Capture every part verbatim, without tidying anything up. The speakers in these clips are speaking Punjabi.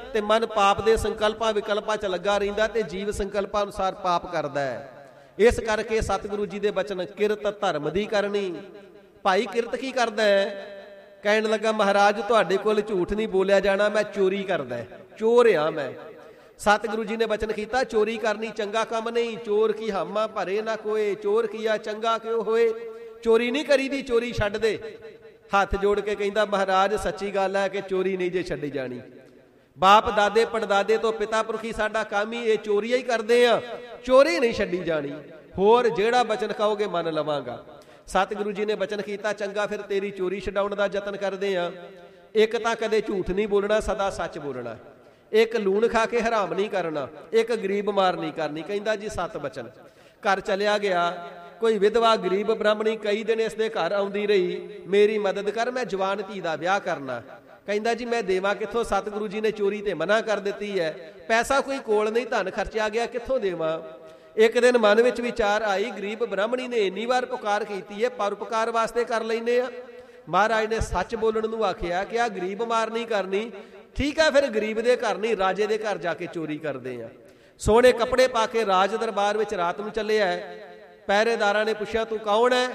ਤੇ ਮਨ ਪਾਪ ਦੇ ਸੰਕਲਪਾਂ ਵਿਕਲਪਾਂ 'ਚ ਲੱਗਾ ਰਹਿੰਦਾ ਤੇ ਜੀਵ ਸੰਕਲਪਾਂ ਅਨੁਸਾਰ ਪਾਪ ਕਰਦਾ ਹੈ। ਇਸ ਕਰਕੇ ਸਤਿਗੁਰੂ ਜੀ ਦੇ ਬਚਨ ਕਿਰਤ ਧਰਮ ਦੀ ਕਰਨੀ। ਭਾਈ ਕਿਰਤ ਕੀ ਕਰਦਾ ਹੈ? ਕਹਿਣ ਲੱਗਾ ਮਹਾਰਾਜ ਤੁਹਾਡੇ ਕੋਲ ਝੂਠ ਨਹੀਂ ਬੋਲਿਆ ਜਾਣਾ, ਮੈਂ ਚੋਰੀ ਕਰਦਾ, ਚੋਰ ਆ ਮੈਂ। ਸਤਿਗੁਰੂ ਜੀ ਨੇ ਬਚਨ ਕੀਤਾ ਚੋਰੀ ਕਰਨੀ ਚੰਗਾ ਕੰਮ ਨਹੀਂ। ਚੋਰ ਕੀ ਹਾਮਾ ਭਰੇ ਨਾ ਕੋਏ, ਚੋਰ ਕੀਆ ਚੰਗਾ ਕਿਉ ਹੋਏ। ਚੋਰੀ ਨਹੀਂ ਕਰੀਦੀ, ਚੋਰੀ ਛੱਡ ਦੇ। ਹੱਥ ਜੋੜ ਕੇ ਕਹਿੰਦਾ ਮਹਾਰਾਜ ਸੱਚੀ ਗੱਲ ਹੈ ਕਿ ਚੋਰੀ ਨਹੀਂ ਜੇ ਛੱਡੀ ਜਾਣੀ। ਬਾਪ ਦਾਦੇ ਪੜਦਾਦੇ ਤੋਂ ਪਿਤਾ ਪੁਰਖੀ ਸਾਡਾ ਕੰਮ ਹੀ ਇਹ ਚੋਰੀਆਂ ਹੀ ਕਰਦੇ ਆ, ਚੋਰੀ ਨਹੀਂ ਛੱਡੀ ਜਾਣੀ। ਹੋਰ ਜਿਹੜਾ ਬਚਨ ਕਹੋਗੇ ਮੰਨ ਲਵਾਂਗਾ। ਸਤਿਗੁਰੂ ਜੀ ਨੇ ਬਚਨ ਕੀਤਾ ਚੰਗਾ ਫਿਰ ਤੇਰੀ ਚੋਰੀ ਛਡਾਉਣ ਦਾ ਯਤਨ ਕਰਦੇ ਆ। ਇੱਕ ਤਾਂ ਕਦੇ ਝੂਠ ਨਹੀਂ ਬੋਲਣਾ, ਸਦਾ ਸੱਚ ਬੋਲਣਾ। ਇੱਕ ਲੂਣ ਖਾ ਕੇ ਹਰਾਮ ਨਹੀਂ ਕਰਨਾ, ਇੱਕ ਗਰੀਬ ਮਾਰ ਨਹੀਂ ਕਰਨੀ। ਕਹਿੰਦਾ ਜੀ ਸੱਤ ਬਚਨ। ਘਰ ਚਲਿਆ ਗਿਆ, ਕੋਈ ਵਿਧਵਾ ਗਰੀਬ ਬ੍ਰਾਹਮਣੀ ਕਈ ਦਿਨ ਇਸ ਦੇ ਘਰ ਆਉਂਦੀ ਰਹੀ, ਮੇਰੀ ਮਦਦ ਕਰ, ਮੈਂ ਜਵਾਨ ਧੀ ਦਾ ਵਿਆਹ ਕਰਨਾ। ਕਹਿੰਦਾ ਜੀ ਮੈਂ ਦੇਵਾਂ ਕਿੱਥੋਂ? ਸਤਿਗੁਰੂ ਜੀ ਨੇ ਚੋਰੀ ਤੇ ਮਨਾ ਕਰ ਦਿੱਤੀ ਹੈ, ਪੈਸਾ ਕੋਈ ਕੋਲ ਨਹੀਂ, ਧਨ ਖਰਚਿਆ ਗਿਆ, ਕਿੱਥੋਂ ਦੇਵਾਂ? ਇੱਕ ਦਿਨ ਮਨ ਵਿੱਚ ਵਿਚਾਰ ਆਈ, ਗਰੀਬ ਬ੍ਰਾਹਮਣੀ ਨੇ ਇੰਨੀ ਵਾਰ ਪੁਕਾਰ ਕੀਤੀ ਹੈ, ਪਰਉਪਕਾਰ ਵਾਸਤੇ ਕਰ ਲੈਂਦੇ ਆ। ਮਹਾਰਾਜ ਨੇ ਸੱਚ ਬੋਲਣ ਨੂੰ ਆਖਿਆ ਕਿ ਆ ਗਰੀਬ ਮਾਰ ਨਹੀਂ ਕਰਨੀ। ਠੀਕ ਹੈ ਫਿਰ ਗਰੀਬ ਦੇ ਘਰ ਨਹੀਂ, ਰਾਜੇ ਦੇ ਘਰ ਜਾ ਕੇ ਚੋਰੀ ਕਰਦੇ ਆ। ਸੋਹਣੇ ਕੱਪੜੇ ਪਾ ਕੇ ਰਾਜ ਦਰਬਾਰ ਵਿੱਚ ਰਾਤ ਨੂੰ ਚੱਲਿਆ। ਪਹਿਰੇਦਾਰਾਂ ਨੇ ਪੁੱਛਿਆ ਤੂੰ ਕੌਣ ਹੈ?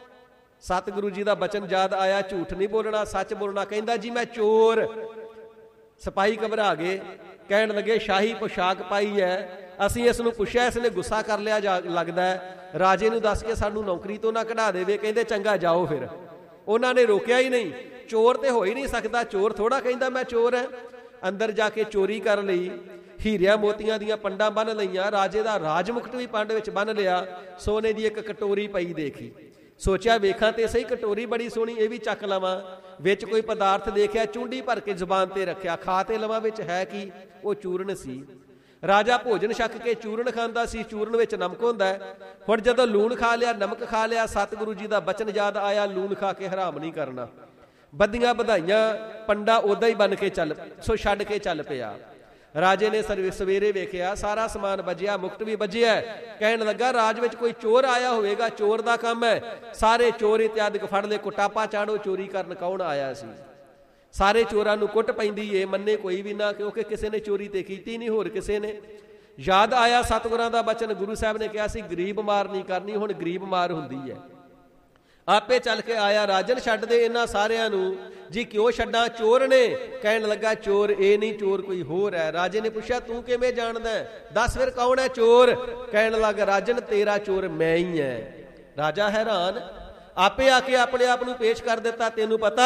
ਸਤਿਗੁਰੂ ਜੀ ਦਾ ਬਚਨ ਯਾਦ ਆਇਆ, ਝੂਠ ਨਹੀਂ ਬੋਲਣਾ, ਸੱਚ ਬੋਲਣਾ। ਕਹਿੰਦਾ ਜੀ ਮੈਂ ਚੋਰ। ਸਿਪਾਹੀ ਘਬਰਾ ਗਏ, ਕਹਿਣ ਲੱਗੇ ਸ਼ਾਹੀ ਪੋਸ਼ਾਕ ਪਾਈ ਹੈ, ਅਸੀਂ ਇਸ ਨੂੰ ਪੁੱਛਿਆ, ਇਸ ਨੇ ਗੁੱਸਾ ਕਰ ਲਿਆ ਜਾ ਲੱਗਦਾ ਹੈ, ਰਾਜੇ ਨੂੰ ਦੱਸ ਕੇ ਸਾਨੂੰ ਨੌਕਰੀ ਤੋਂ ਨਾ ਕਢਾ ਦੇਵੇ। ਕਹਿੰਦੇ ਚੰਗਾ ਜਾਓ ਫਿਰ। ਉਹਨਾਂ ਨੇ ਰੋਕਿਆ ਹੀ ਨਹੀਂ, ਚੋਰ ਤੇ ਹੋ ਹੀ ਨਹੀਂ ਸਕਦਾ, ਚੋਰ ਥੋੜਾ ਕਹਿੰਦਾ ਮੈਂ ਚੋਰ ਹੈ। ਅੰਦਰ ਜਾ ਕੇ ਚੋਰੀ ਕਰ ਲਈ, ਹੀਰਿਆਂ ਮੋਤੀਆਂ ਦੀਆਂ ਪੰਡਾਂ ਬੰਨ੍ਹ ਲਈਆਂ, ਰਾਜੇ ਦਾ ਰਾਜ ਮੁਕਟ ਵੀ ਪੰਡ ਵਿੱਚ ਬੰਨ੍ਹ ਲਿਆ। ਸੋਨੇ ਦੀ ਇੱਕ ਕਟੋਰੀ ਪਈ ਦੇਖੀ, ਸੋਚਿਆ ਵੇਖਾਂ ਤੇ ਸਹੀ ਕਟੋਰੀ ਬੜੀ ਸੋਹਣੀ, ਇਹ ਵੀ ਚੱਕ ਲਵਾਂ। ਵਿੱਚ ਕੋਈ ਪਦਾਰਥ ਦੇਖਿਆ, ਚੁੰਡੀ ਭਰ ਕੇ ਜ਼ੁਬਾਨ ਤੇ ਰੱਖਿਆ, ਖਾ ਤੇ ਲਵਾਂ, ਵਿੱਚ ਹੈ ਕੀ? ਉਹ ਚੂਰਨ ਸੀ। ਰਾਜਾ ਭੋਜਨ ਛਕ ਕੇ ਚੂਰਨ ਖਾਂਦਾ ਸੀ, ਚੂਰਨ ਵਿੱਚ ਨਮਕ ਹੁੰਦਾ। ਹੁਣ ਜਦੋਂ ਲੂਣ ਖਾ ਲਿਆ, ਨਮਕ ਖਾ ਲਿਆ, ਸਤਿਗੁਰੂ ਜੀ ਦਾ ਬਚਨ ਯਾਦ ਆਇਆ, ਲੂਣ ਖਾ ਕੇ ਹਰਾਮ ਨਹੀਂ ਕਰਨਾ। ਬੱਦੀਆਂ ਵਧਾਈਆਂ, ਪੰਡਾ ਉਦਾਂ ਹੀ ਬਣ ਕੇ ਚੱਲ ਸੋ ਛੱਡ ਕੇ ਚੱਲ ਪਿਆ। ਰਾਜੇ ਨੇ ਸਵੇਰੇ ਵੇਖਿਆ ਸਾਰਾ ਸਮਾਨ ਵੱਜਿਆ, ਮੁਕਟ ਵੀ ਵੱਜਿਆ। ਕਹਿਣ ਲੱਗਾ ਰਾਜ ਵਿੱਚ ਕੋਈ ਚੋਰ ਆਇਆ ਹੋਵੇਗਾ, ਚੋਰ ਦਾ ਕੰਮ ਹੈ। ਸਾਰੇ ਚੋਰ ਇਤਿਆਦਿਕ ਫੜ ਲੈ, ਕੁਟਾਪਾ ਚਾੜੋ, ਚੋਰੀ ਕਰਨ ਕੌਣ ਆਇਆ ਸੀ? ਸਾਰੇ ਚੋਰਾਂ ਨੂੰ ਕੁੱਟ ਪੈਂਦੀ ਏ, ਮੰਨੇ ਕੋਈ ਵੀ ਨਾ, ਕਿਉਂਕਿ ਕਿਸੇ ਨੇ ਚੋਰੀ ਤੇ ਕੀਤੀ ਨਹੀਂ, ਹੋਰ ਕਿਸੇ ਨੇ। ਯਾਦ ਆਇਆ ਸਤਿਗੁਰਾਂ ਦਾ ਬਚਨ, ਗੁਰੂ ਸਾਹਿਬ ਨੇ ਕਿਹਾ ਸੀ ਗਰੀਬ ਮਾਰ ਨਹੀਂ ਕਰਨੀ, ਹੁਣ ਗਰੀਬ ਮਾਰ ਹੁੰਦੀ ਹੈ। ਆਪੇ ਚੱਲ ਕੇ ਆਇਆ, ਰਾਜਨ ਛੱਡ ਦੇ ਇਹਨਾਂ ਸਾਰਿਆਂ ਨੂੰ। ਜੀ ਕਿਉਂ ਛੱਡਾਂ? ਚੋਰ ਨੇ। ਕਹਿਣ ਲੱਗਾ ਚੋਰ ਇਹ ਨਹੀਂ, ਚੋਰ ਕੋਈ ਹੋਰ ਹੈ। ਰਾਜੇ ਨੇ ਪੁੱਛਿਆ ਤੂੰ ਕਿਵੇਂ ਜਾਣਦਾ? ਦੱਸ ਫਿਰ ਕੌਣ ਹੈ ਚੋਰ? ਕਹਿਣ ਲੱਗਾ ਰਾਜਨ ਤੇਰਾ ਚੋਰ ਮੈਂ ਹੀ ਹੈ। ਰਾਜਾ ਹੈਰਾਨ, ਆਪੇ ਆ ਕੇ ਆਪਣੇ ਆਪ ਨੂੰ ਪੇਸ਼ ਕਰ ਦਿੱਤਾ, ਤੈਨੂੰ ਪਤਾ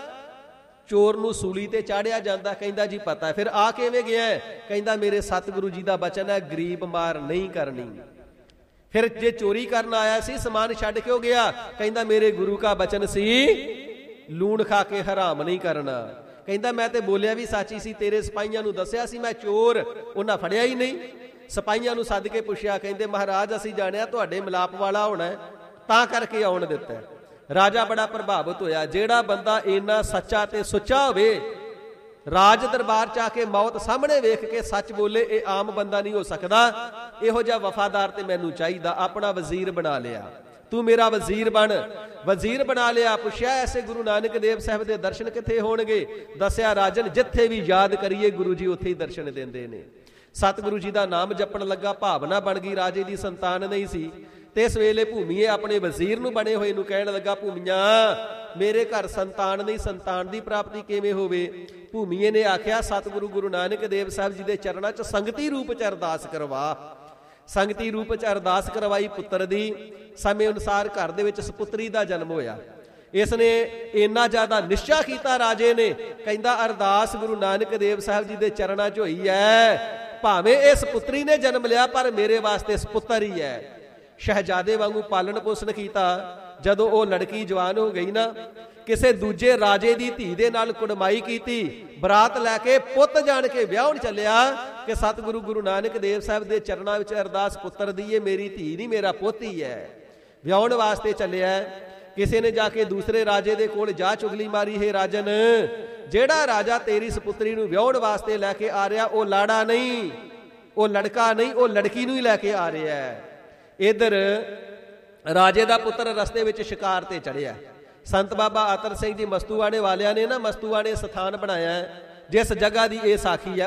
ਚੋਰ ਨੂੰ ਸੂਲੀ ਤੇ ਚਾੜਿਆ ਜਾਂਦਾ? ਕਹਿੰਦਾ ਜੀ ਪਤਾ। ਫਿਰ ਆ ਕਿਵੇਂ ਗਿਆ? ਕਹਿੰਦਾ ਮੇਰੇ ਸਤਿਗੁਰੂ ਜੀ ਦਾ ਬਚਨ ਹੈ ਗਰੀਬ ਮਾਰ ਨਹੀਂ ਕਰਨੀ। ਫਿਰ ਜੇ ਚੋਰੀ ਕਰਨ ਆਇਆ ਸੀ, ਸਮਾਨ ਛੱਡ ਕਿਉਂ ਗਿਆ? ਕਹਿੰਦਾ ਮੇਰੇ ਗੁਰੂ ਕਾ ਬਚਨ ਸੀ ਲੂਣ ਖਾ ਕੇ ਹਰਾਮ ਨਹੀਂ ਕਰਨਾ। ਕਹਿੰਦਾ ਮੈਂ ਤੇ ਬੋਲਿਆ ਵੀ ਸਾਚੀ ਸੀ, ਤੇਰੇ ਸਿਪਾਹੀਆਂ ਨੂੰ ਦੱਸਿਆ ਸੀ ਮੈਂ ਚੋਰ, ਉਹਨਾਂ ਫੜਿਆ ਹੀ ਨਹੀਂ। ਸਿਪਾਹੀਆਂ ਨੂੰ ਸੱਦ ਕੇ ਪੁੱਛਿਆ, ਕਹਿੰਦੇ ਮਹਾਰਾਜ ਅਸੀਂ ਜਾਣਿਆ ਤੁਹਾਡੇ ਮਿਲਾਪ ਵਾਲਾ ਹੋਣਾ, ਤਾਂ ਕਰਕੇ ਆਉਣ ਦਿੱਤਾ। ਰਾਜਾ ਬੜਾ ਪ੍ਰਭਾਵਿਤ ਹੋਇਆ। ਜਿਹੜਾ ਬੰਦਾ ਇੰਨਾ ਸੱਚਾ ਤੇ ਸੁੱਚਾ ਹੋਵੇ, ਰਾਜ ਦਰਬਾਰ ਚ ਆ ਕੇ ਮੌਤ ਸਾਹਮਣੇ ਵੇਖ ਕੇ ਸੱਚ ਬੋਲੇ, ਇਹ ਆਮ ਬੰਦਾ ਨਹੀਂ ਹੋ ਸਕਦਾ। ਇਹੋ ਜਿਹਾ ਵਫਾਦਾਰ ਤੇ ਮੈਨੂੰ ਚਾਹੀਦਾ। ਆਪਣਾ ਵਜ਼ੀਰ ਬਣਾ ਲਿਆ, ਤੂੰ ਮੇਰਾ ਵਜ਼ੀਰ ਬਣ। ਵਜ਼ੀਰ ਬਣਾ ਲਿਆ। ਪੁੱਛਿਆ ਐਸੇ ਗੁਰੂ ਨਾਨਕ ਦੇਵ ਸਾਹਿਬ ਦੇ ਦਰਸ਼ਨ ਕਿੱਥੇ ਹੋਣਗੇ? ਦੱਸਿਆ ਰਾਜਨ ਜਿੱਥੇ ਵੀ ਯਾਦ ਕਰੀਏ ਗੁਰੂ ਜੀ ਉੱਥੇ ਹੀ ਦਰਸ਼ਨ ਦਿੰਦੇ ਨੇ। ਸਤਿਗੁਰੂ ਜੀ ਦਾ ਨਾਮ ਜਪਣ ਲੱਗਾ, ਭਾਵਨਾ ਬਣ ਗਈ। ਰਾਜੇ ਦੀ ਸੰਤਾਨ ਨਹੀਂ ਸੀ ਤੇ ਇਸ ਵੇਲੇ ਭੂਮੀਏ ਆਪਣੇ ਵਜ਼ੀਰ ਨੂੰ ਬਣੇ ਹੋਏ ਨੂੰ ਕਹਿਣ ਲੱਗਾ, ਭੂਮੀਆਂ ਮੇਰੇ ਘਰ ਸੰਤਾਨ ਨਹੀਂ, ਸੰਤਾਨ ਦੀ ਪ੍ਰਾਪਤੀ ਕਿਵੇਂ ਹੋਵੇ? ਭੂਮੀਏ ਨੇ ਆਖਿਆ ਸਤਿਗੁਰੂ ਗੁਰੂ ਨਾਨਕ ਦੇਵ ਸਾਹਿਬ ਜੀ ਦੇ ਚਰਨਾਂ 'ਚ ਸੰਗਤੀ ਰੂਪ 'ਚ ਅਰਦਾਸ ਕਰਵਾ। ਸੰਗਤੀ ਰੂਪ 'ਚ ਅਰਦਾਸ ਕਰਵਾਈ ਪੁੱਤਰ ਦੀ। ਸਮੇਂ ਅਨੁਸਾਰ ਘਰ ਦੇ ਵਿੱਚ ਸਪੁੱਤਰੀ ਦਾ ਜਨਮ ਹੋਇਆ। ਇਸ ਨੇ ਇੰਨਾ ਜ਼ਿਆਦਾ ਨਿਸ਼ਚਾ ਕੀਤਾ ਰਾਜੇ ਨੇ, ਕਹਿੰਦਾ ਅਰਦਾਸ ਗੁਰੂ ਨਾਨਕ ਦੇਵ ਸਾਹਿਬ ਜੀ ਦੇ ਚਰਨਾਂ 'ਚ ਹੋਈ ਹੈ, ਭਾਵੇਂ ਇਸ ਪੁੱਤਰੀ ਨੇ ਜਨਮ ਲਿਆ ਪਰ ਮੇਰੇ ਵਾਸਤੇ ਸਪੁੱਤਰ ਹੀ ਹੈ। ਸ਼ਹਿਜ਼ਾਦੇ ਵਾਂਗੂ ਪਾਲਣ ਪੋਸ਼ਣ ਕੀਤਾ। ਜਦੋਂ ਉਹ ਲੜਕੀ ਜਵਾਨ ਹੋ ਗਈ ਨਾ, ਕਿਸੇ ਦੂਜੇ ਰਾਜੇ ਦੀ ਧੀ ਦੇ ਨਾਲ ਕੁੜਮਾਈ ਕੀਤੀ, ਬਰਾਤ ਲੈ ਕੇ ਪੁੱਤ ਜਾਣ ਕੇ ਵਿਆਹਣ ਚੱਲਿਆ ਕਿ ਸਤਿਗੁਰੂ ਗੁਰੂ ਨਾਨਕ ਦੇਵ ਸਾਹਿਬ ਦੇ ਚਰਨਾਂ ਵਿੱਚ ਅਰਦਾਸ ਪੁੱਤਰ ਦੀ ਏ, ਮੇਰੀ ਧੀ ਨਹੀਂ ਮੇਰਾ ਪੁੱਤ ਹੀ ਹੈ। ਵਿਆਹਣ ਵਾਸਤੇ ਚੱਲਿਆ। ਕਿਸੇ ਨੇ ਜਾ ਕੇ ਦੂਸਰੇ ਰਾਜੇ ਦੇ ਕੋਲ ਜਾ ਚੁਗਲੀ ਮਾਰੀ, ਹੈ ਰਾਜਨ ਜਿਹੜਾ ਰਾਜਾ ਤੇਰੀ ਸਪੁੱਤਰੀ ਨੂੰ ਵਿਆਹਣ ਵਾਸਤੇ ਲੈ ਕੇ ਆ ਰਿਹਾ ਉਹ ਲਾੜਾ ਨਹੀਂ, ਉਹ ਲੜਕਾ ਨਹੀਂ, ਉਹ ਲੜਕੀ ਨੂੰ ਹੀ ਲੈ ਕੇ ਆ ਰਿਹਾ ਹੈ। ਇੱਧਰ ਰਾਜੇ ਦਾ ਪੁੱਤਰ ਰਸਤੇ ਵਿੱਚ ਸ਼ਿਕਾਰ ਤੇ ਚੜਿਆ। ਸੰਤ ਬਾਬਾ ਅਤਰ ਸਿੰਘ ਜੀ ਮਸਤੂਆਣੇ ਵਾਲਿਆਂ ਨੇ ਨਾ ਮਸਤੂਆਣੇ ਸਥਾਨ ਬਣਾਇਆ, ਜਿਸ ਜਗ੍ਹਾ ਦੀ ਇਹ ਸਾਖੀ ਹੈ